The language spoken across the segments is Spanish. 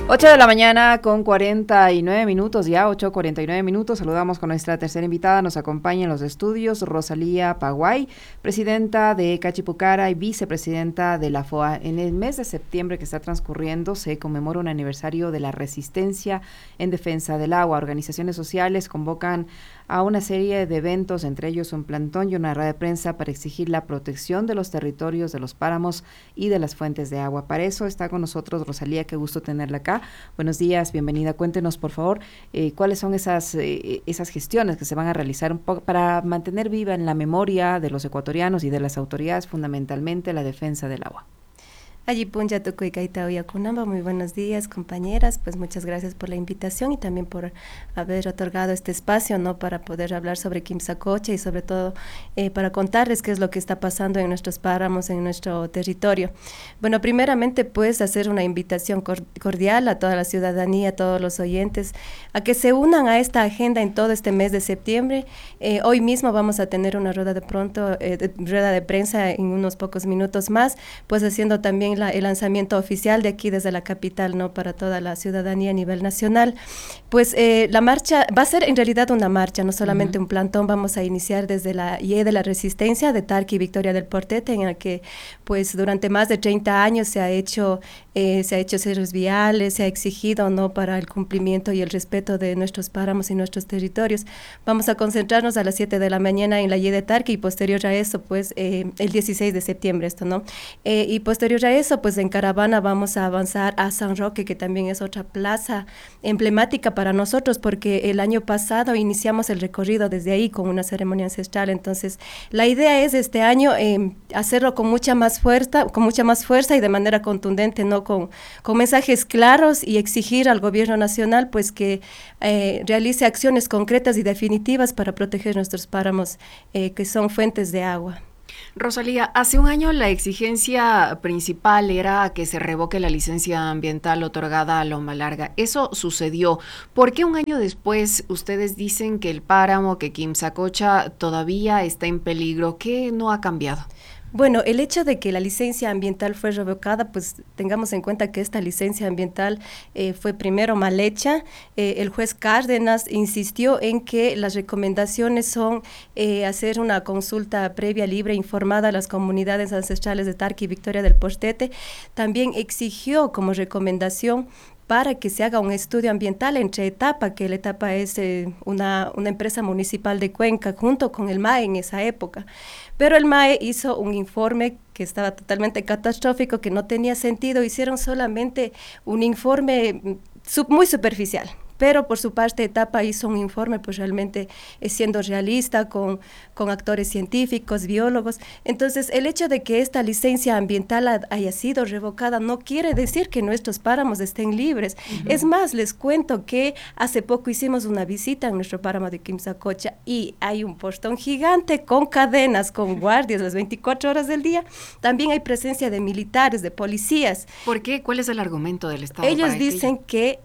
8 de la mañana con 49 minutos, ya 8:49 minutos. Saludamos con nuestra tercera invitada. Nos acompaña en los estudios Rosalía Paguay, presidenta de Cachipucara y vicepresidenta de la FOA. En el mes de septiembre que está transcurriendo se conmemora un aniversario de la resistencia en defensa del agua. Organizaciones sociales convocan a una serie de eventos, entre ellos un plantón y una rueda de prensa para exigir la protección de los territorios, de los páramos y de las fuentes de agua. Para eso está con nosotros Rosalía, qué gusto tenerla acá. Buenos días, bienvenida. Cuéntenos, por favor, cuáles son esas gestiones que se van a realizar un poco para mantener viva en la memoria de los ecuatorianos y de las autoridades, fundamentalmente, la defensa del agua. Ayipunja Tucuicaita Uyacunamba, muy buenos días, compañeras. Pues muchas gracias por la invitación y también por haber otorgado este espacio, ¿no?, para poder hablar sobre Quimsacocha y sobre todo para contarles qué es lo que está pasando en nuestros páramos, en nuestro territorio. Bueno, primeramente pues hacer una invitación cordial a toda la ciudadanía, a todos los oyentes, a que se unan a esta agenda en todo este mes de septiembre. Hoy mismo vamos a tener una rueda de prensa en unos pocos minutos más, pues haciendo también el lanzamiento oficial de aquí desde la capital, ¿no?, para toda la ciudadanía a nivel nacional. Pues la marcha va a ser en realidad una marcha, no solamente un plantón. Vamos a iniciar desde la IE de la Resistencia de Tarqui y Victoria del Portete, en el que pues durante más de 30 años se ha hecho cerros viales, se ha exigido, ¿no?, para el cumplimiento y el respeto de nuestros páramos y nuestros territorios. Vamos a concentrarnos a las 7 de la mañana en la IE de Tarqui y posterior a eso pues el 16 de septiembre esto, ¿no? Y posterior a eso pues en caravana vamos a avanzar a San Roque, que también es otra plaza emblemática para nosotros, porque el año pasado iniciamos el recorrido desde ahí con una ceremonia ancestral. Entonces la idea es este año hacerlo con mucha más fuerza y de manera contundente, ¿no?, con mensajes claros, y exigir al gobierno nacional pues que realice acciones concretas y definitivas para proteger nuestros páramos, que son fuentes de agua. Rosalía, hace un año la exigencia principal era que se revoque la licencia ambiental otorgada a Loma Larga. Eso sucedió. ¿Por qué un año después ustedes dicen que el páramo, que Quimsacocha todavía está en peligro? ¿Qué no ha cambiado? Bueno, el hecho de que la licencia ambiental fue revocada, pues tengamos en cuenta que esta licencia ambiental fue primero mal hecha. El juez Cárdenas insistió en que las recomendaciones son hacer una consulta previa, libre, informada a las comunidades ancestrales de Tarqui y Victoria del Portete. También exigió como recomendación para que se haga un estudio ambiental entre Etapa, que la Etapa es una empresa municipal de Cuenca, junto con el MAE en esa época. Pero el MAE hizo un informe que estaba totalmente catastrófico, que no tenía sentido. Hicieron solamente un informe muy superficial. Pero por su parte Etapa hizo un informe pues realmente siendo realista, con actores científicos, biólogos. Entonces el hecho de que esta licencia ambiental haya sido revocada no quiere decir que nuestros páramos estén libres. Es más, les cuento que hace poco hicimos una visita en nuestro páramo de Quimsacocha y hay un portón gigante con cadenas, con guardias las 24 horas del día. También hay presencia de militares, de policías. ¿Por qué? ¿Cuál es el argumento del Estado? Ellos dicen que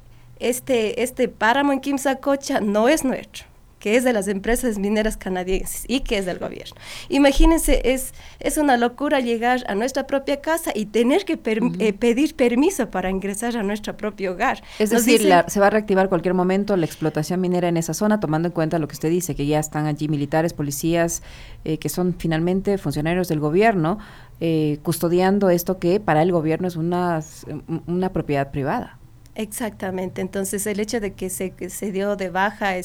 este páramo en Quimsacocha no es nuestro, que es de las empresas mineras canadienses y que es del gobierno. Imagínense, es una locura llegar a nuestra propia casa y tener que pedir permiso para ingresar a nuestro propio hogar. Es decir, se va a reactivar cualquier momento la explotación minera en esa zona, tomando en cuenta lo que usted dice, que ya están allí militares, policías, que son finalmente funcionarios del gobierno, custodiando esto que para el gobierno es una propiedad privada. Exactamente. Entonces el hecho de que se dio de baja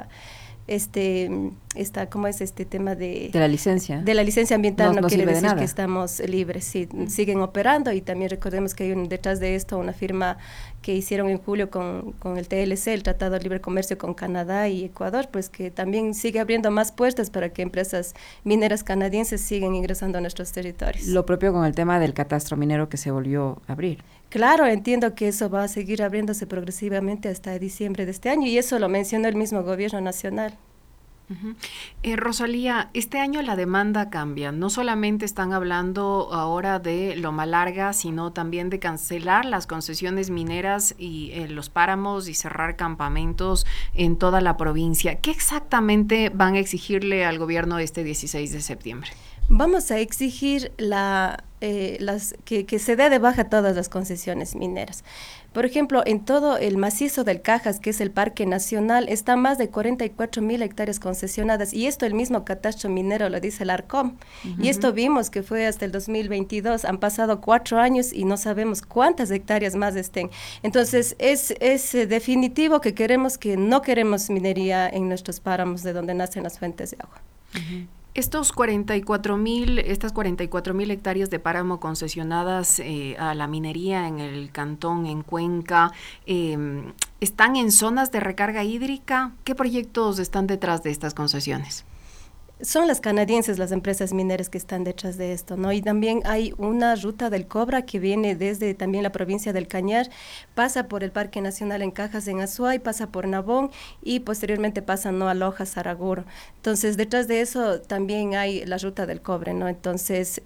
¿cómo es este tema de la licencia? De la licencia ambiental no quiere decir de que estamos libres, sí, siguen operando. Y también recordemos que hay detrás de esto una firma que hicieron en julio con el TLC, el Tratado de Libre Comercio con Canadá y Ecuador, pues que también sigue abriendo más puertas para que empresas mineras canadienses sigan ingresando a nuestros territorios. Lo propio con el tema del catastro minero que se volvió a abrir. Claro, entiendo que eso va a seguir abriéndose progresivamente hasta diciembre de este año, y eso lo mencionó el mismo gobierno nacional. Rosalía, este año la demanda cambia. No solamente están hablando ahora de Loma Larga, sino también de cancelar las concesiones mineras y los páramos y cerrar campamentos en toda la provincia. ¿Qué exactamente van a exigirle al gobierno este 16 de septiembre? Vamos a exigir que se dé de baja todas las concesiones mineras. Por ejemplo, en todo el macizo del Cajas, que es el Parque Nacional, está más de 44,000 hectáreas concesionadas, y esto el mismo catastro minero lo dice el ARCOM, y esto vimos que fue hasta el 2022, han pasado 4 años y no sabemos cuántas hectáreas más estén. Entonces, es definitivo que no queremos minería en nuestros páramos de donde nacen las fuentes de agua. Estas 44,000 hectáreas de páramo concesionadas a la minería en el cantón, en Cuenca, ¿están en zonas de recarga hídrica? ¿Qué proyectos están detrás de estas concesiones? Son las canadienses, las empresas mineras que están detrás de esto, ¿no? Y también hay una ruta del Cobra que viene desde también la provincia del Cañar, pasa por el Parque Nacional en Cajas, en Azuay, pasa por Nabón y posteriormente pasa, ¿no?, a Loja, Saraguro. Entonces, detrás de eso también hay la ruta del cobre, ¿no? Entonces,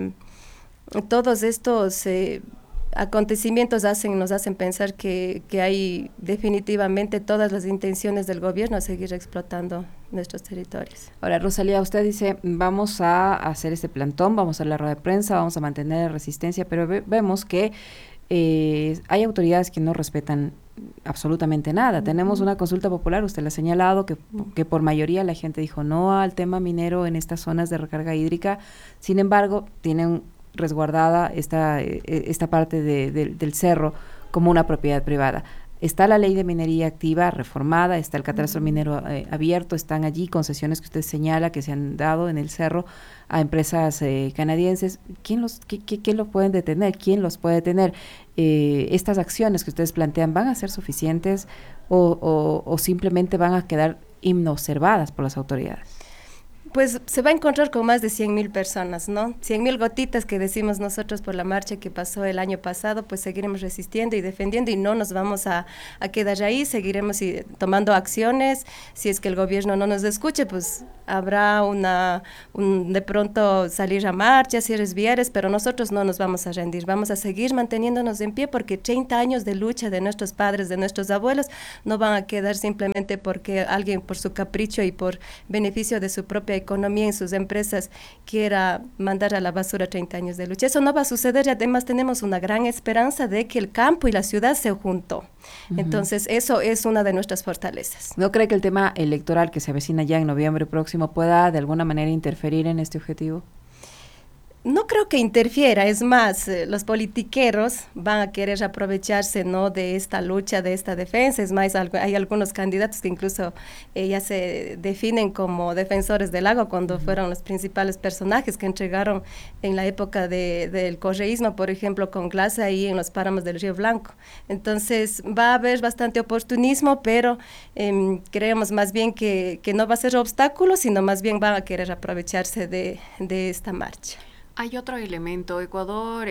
todos estos acontecimientos nos hacen pensar que hay definitivamente todas las intenciones del gobierno a seguir explotando nuestros territorios. Ahora, Rosalía, usted dice, vamos a hacer este plantón, vamos a hacer la rueda de prensa, vamos a mantener resistencia, pero vemos que hay autoridades que no respetan absolutamente nada. Tenemos una consulta popular, usted la ha señalado, que por mayoría la gente dijo no al tema minero en estas zonas de recarga hídrica. Sin embargo, tienen resguardada esta parte del cerro como una propiedad privada. Está la ley de minería activa, reformada, está el catastro minero abierto, están allí concesiones que usted señala que se han dado en el cerro a empresas canadienses. ¿Quién lo pueden detener? ¿Quién los puede detener? ¿Estas acciones que ustedes plantean van a ser suficientes o simplemente van a quedar inobservadas por las autoridades? Pues se va a encontrar con más de 100,000 personas, ¿no? 100,000 gotitas que decimos nosotros por la marcha que pasó el año pasado, pues seguiremos resistiendo y defendiendo y no nos vamos a quedar ahí, seguiremos tomando acciones. Si es que el gobierno no nos escuche, pues habrá de pronto salir a marchas, cierres viales, pero nosotros no nos vamos a rendir, vamos a seguir manteniéndonos en pie porque 30 años de lucha de nuestros padres, de nuestros abuelos, no van a quedar simplemente porque alguien por su capricho y por beneficio de su propia economía en sus empresas quiera mandar a la basura 30 años de lucha. Eso no va a suceder y además tenemos una gran esperanza de que el campo y la ciudad se juntó. Entonces, eso es una de nuestras fortalezas. ¿No cree que el tema electoral que se avecina ya en noviembre próximo pueda de alguna manera interferir en este objetivo? No creo que interfiera, es más, los politiqueros van a querer aprovecharse, ¿no?, de esta lucha, de esta defensa. Es más, hay algunos candidatos que incluso ya se definen como defensores del agua cuando fueron los principales personajes que entregaron en la época del correísmo, por ejemplo, con Glass ahí en los páramos del Río Blanco. Entonces va a haber bastante oportunismo, pero creemos más bien que no va a ser obstáculo, sino más bien van a querer aprovecharse de esta marcha. Hay otro elemento. Ecuador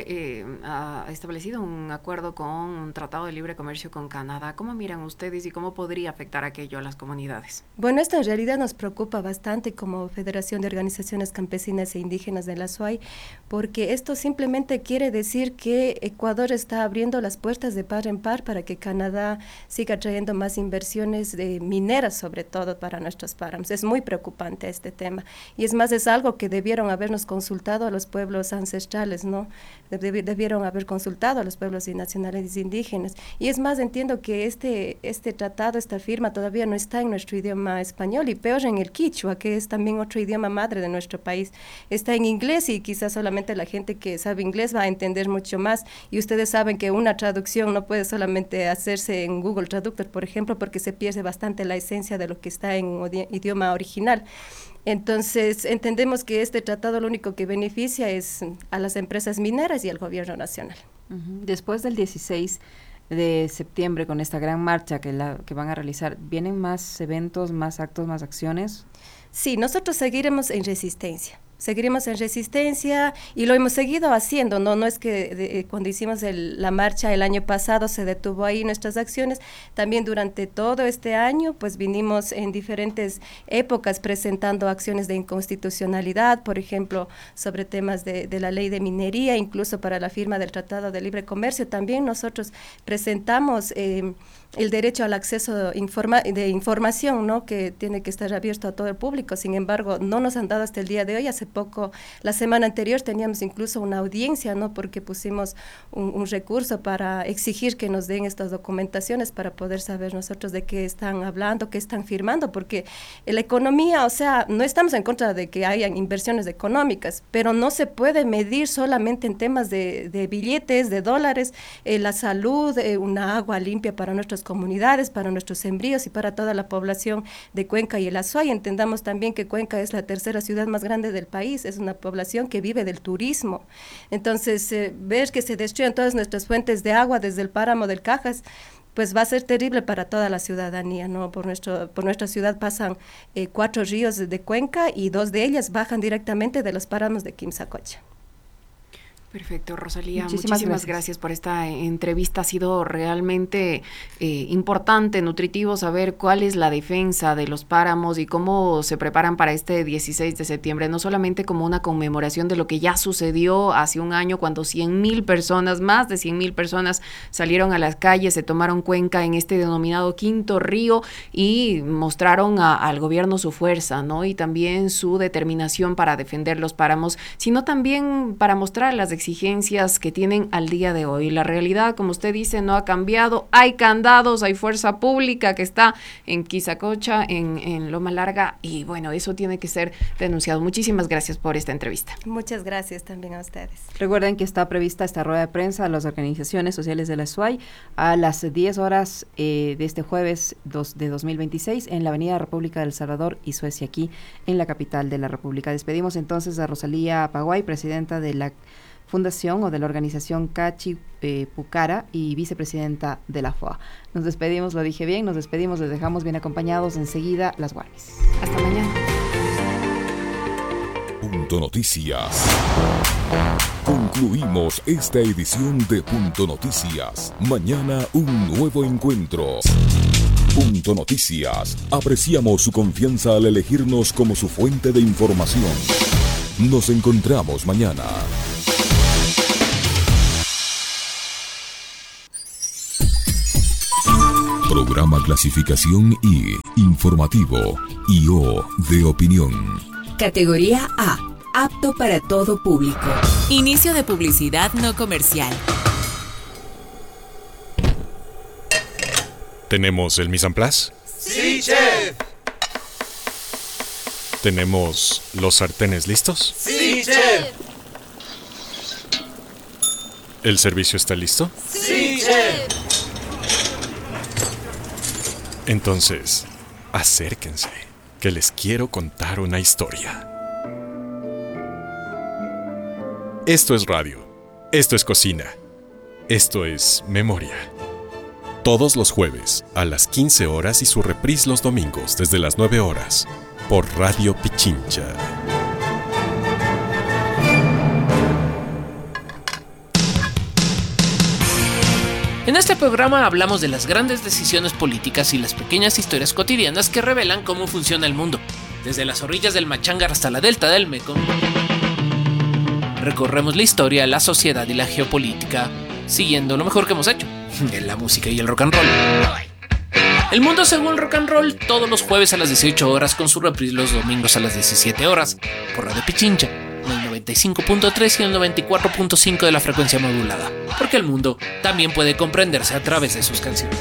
ha establecido un acuerdo con un tratado de libre comercio con Canadá. ¿Cómo miran ustedes y cómo podría afectar aquello a las comunidades? Bueno, esto en realidad nos preocupa bastante como Federación de Organizaciones Campesinas e Indígenas de la SUAY, porque esto simplemente quiere decir que Ecuador está abriendo las puertas de par en par para que Canadá siga trayendo más inversiones mineras, sobre todo para nuestros páramos. Es muy preocupante este tema. Y es más, es algo que debieron habernos consultado a los pueblos ancestrales, ¿no? Debieron haber consultado a los pueblos nacionales indígenas. Y es más, entiendo que este tratado, esta firma todavía no está en nuestro idioma español y peor en el quichua, que es también otro idioma madre de nuestro país. Está en inglés y quizás solamente la gente que sabe inglés va a entender mucho más. Y ustedes saben que una traducción no puede solamente hacerse en Google Traductor, por ejemplo, porque se pierde bastante la esencia de lo que está en idioma original. Entonces, entendemos que este tratado lo único que beneficia es a las empresas mineras y al gobierno nacional. Después del 16 de septiembre, con esta gran marcha que van a realizar, ¿vienen más eventos, más actos, más acciones? Sí, nosotros seguiremos en resistencia. Seguiremos en resistencia y lo hemos seguido haciendo, no es que cuando hicimos la marcha el año pasado se detuvo ahí nuestras acciones, también durante todo este año pues vinimos en diferentes épocas presentando acciones de inconstitucionalidad, por ejemplo, sobre temas de la ley de minería, incluso para la firma del Tratado de Libre Comercio. También nosotros presentamos el derecho al acceso de información, ¿no?, que tiene que estar abierto a todo el público. Sin embargo, no nos han dado hasta el día de hoy, hace hace poco, la semana anterior teníamos incluso una audiencia, ¿no? Porque pusimos un recurso para exigir que nos den estas documentaciones para poder saber nosotros de qué están hablando, qué están firmando, porque la economía, o sea, no estamos en contra de que hayan inversiones económicas, pero no se puede medir solamente en temas de billetes, de dólares, la salud, una agua limpia para nuestras comunidades, para nuestros sembríos y para toda la población de Cuenca y el Azuay. Entendamos también que Cuenca es la tercera ciudad más grande del país, es una población que vive del turismo. Entonces, ver que se destruyen todas nuestras fuentes de agua desde el páramo del Cajas, pues va a ser terrible para toda la ciudadanía, ¿no? Por nuestra ciudad pasan 4 ríos de Cuenca y 2 de ellas bajan directamente de los páramos de Quimsacocha. Perfecto, Rosalía, muchísimas gracias por esta entrevista. Ha sido realmente importante, nutritivo saber cuál es la defensa de los páramos y cómo se preparan para este 16 de septiembre, no solamente como una conmemoración de lo que ya sucedió hace un año cuando 100,000 personas, más de 100,000 personas salieron a las calles, se tomaron Cuenca en este denominado quinto río y mostraron al gobierno su fuerza, ¿no? Y también su determinación para defender los páramos, sino también para mostrar las exigencias que tienen al día de hoy. La realidad, como usted dice, no ha cambiado. Hay candados, hay fuerza pública que está en Quimsacocha, en Loma Larga, y bueno, eso tiene que ser denunciado. Muchísimas gracias por esta entrevista. Muchas gracias también a ustedes. Recuerden que está prevista esta rueda de prensa a las organizaciones sociales de la Azuay a las 10 horas de este jueves de 2026 en la Avenida República del Salvador y Suecia, aquí en la capital de la República. Despedimos entonces a Rosalía Paguay, presidenta de la Fundación o de la organización Cachipucara y vicepresidenta de la FOA. Nos despedimos, lo dije bien, nos despedimos, les dejamos bien acompañados. Enseguida, las Guarnis. Hasta mañana. Punto Noticias. Concluimos esta edición de Punto Noticias. Mañana un nuevo encuentro. Punto Noticias. Apreciamos su confianza al elegirnos como su fuente de información. Nos encontramos mañana. Programa Clasificación I, Informativo, I.O. de Opinión. Categoría A, apto para todo público. Inicio de publicidad no comercial. ¿Tenemos el mise en place? ¡Sí, chef! ¿Tenemos los sartenes listos? ¡Sí, chef! ¿El servicio está listo? ¡Sí, chef! Entonces, acérquense, que les quiero contar una historia. Esto es radio, esto es cocina, esto es memoria. Todos los jueves a las 15 horas y su reprise los domingos desde las 9 horas por Radio Pichincha. En este programa hablamos de las grandes decisiones políticas y las pequeñas historias cotidianas que revelan cómo funciona el mundo, desde las orillas del Machangar hasta la delta del Mekong. Recorremos la historia, la sociedad y la geopolítica, siguiendo lo mejor que hemos hecho, en la música y el rock and roll. El mundo según el rock and roll, todos los jueves a las 18 horas con su reprise los domingos a las 17 horas, por Radio Pichincha, en el 95.3 y el 94.5 de la frecuencia modulada, porque el mundo también puede comprenderse a través de sus canciones.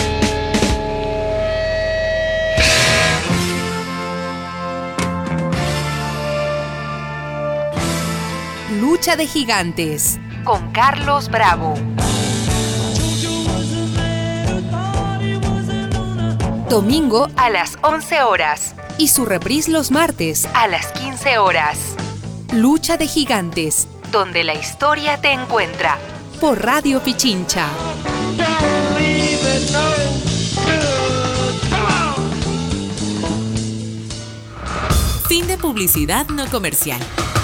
Lucha de Gigantes con Carlos Bravo. Domingo a las 11 horas y su reprise los martes a las 15 horas. Lucha de Gigantes, donde la historia te encuentra, por Radio Pichincha. Fin de publicidad no comercial.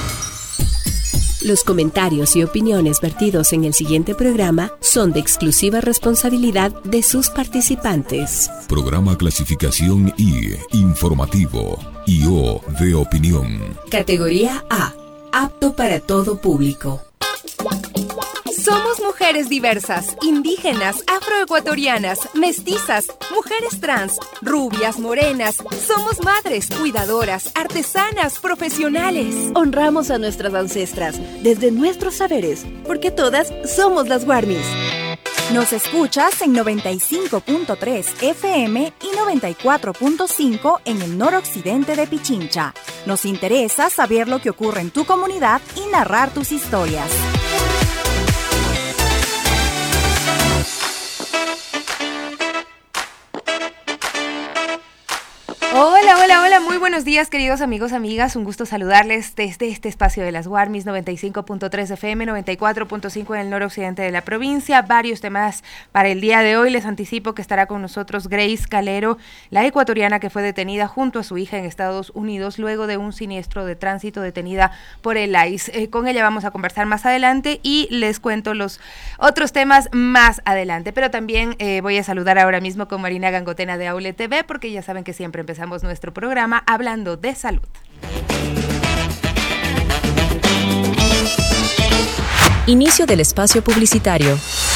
Los comentarios y opiniones vertidos en el siguiente programa son de exclusiva responsabilidad de sus participantes. Programa Clasificación I, Informativo, I.O. de Opinión. Categoría A, apto para todo público. Somos mujeres diversas, indígenas, afroecuatorianas, mestizas, mujeres trans, rubias, morenas. Somos madres, cuidadoras, artesanas, profesionales. Honramos a nuestras ancestras desde nuestros saberes, porque todas somos las Warmis. Nos escuchas en 95.3 FM y 94.5 en el noroccidente de Pichincha. Nos interesa saber lo que ocurre en tu comunidad y narrar tus historias. Hola, muy buenos días, queridos amigos, amigas, un gusto saludarles desde este espacio de las Warmis, 95.3 FM, 94.5 en el noroccidente de la provincia. Varios temas para el día de hoy. Les anticipo que estará con nosotros Grace Calero, la ecuatoriana que fue detenida junto a su hija en Estados Unidos luego de un siniestro de tránsito, detenida por el ICE. Con ella vamos a conversar más adelante y les cuento los otros temas más adelante, pero también voy a saludar ahora mismo con Marina Gangotena de Aule TV, porque ya saben que siempre empezamos nuestro programa hablando de salud. Inicio del espacio publicitario.